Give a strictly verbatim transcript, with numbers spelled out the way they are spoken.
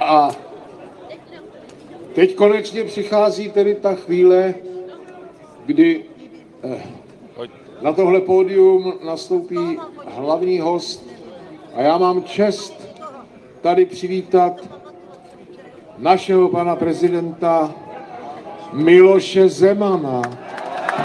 A teď konečně přichází tedy ta chvíle, kdy na tohle pódium nastoupí hlavní host a já mám čest tady přivítat našeho pana prezidenta Miloše Zemana.